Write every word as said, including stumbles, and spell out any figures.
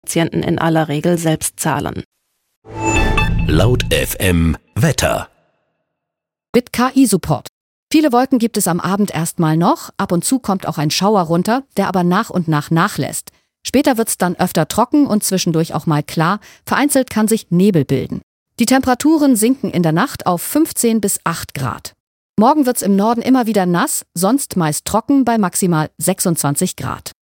Patienten in aller Regel selbst zahlen. Laut F M Wetter. Mit K I-Support. Viele Wolken gibt es am Abend erstmal noch, ab und zu kommt auch ein Schauer runter, der aber nach und nach nachlässt. Später wird's dann öfter trocken und zwischendurch auch mal klar, vereinzelt kann sich Nebel bilden. Die Temperaturen sinken in der Nacht auf fünfzehn bis acht Grad. Morgen wird's im Norden immer wieder nass, sonst meist trocken bei maximal sechsundzwanzig Grad.